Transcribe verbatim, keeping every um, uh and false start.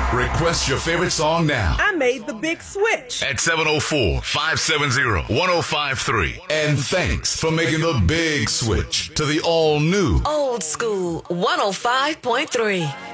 Request your favorite song now. I made the big switch. At seven oh four, five seven zero, one oh five three. And thanks for making the big switch to the all-new Old School one oh five point three.